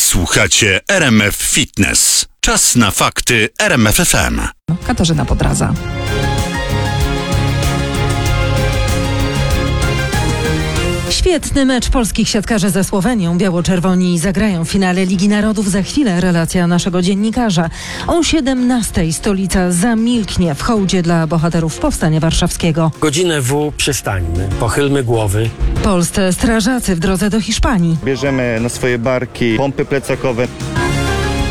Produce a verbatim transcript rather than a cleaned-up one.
Słuchacie R M F Fitness. Czas na fakty R M F F M. Katarzyna Podraza. Świetny mecz polskich siatkarzy ze Słowenią. Biało-czerwoni zagrają w finale Ligi Narodów. Za chwilę relacja naszego dziennikarza. O siedemnastej stolica zamilknie w hołdzie dla bohaterów Powstania Warszawskiego. Godzinę W przystańmy, pochylmy głowy. Polscy strażacy w drodze do Hiszpanii. Bierzemy na swoje barki pompy plecakowe.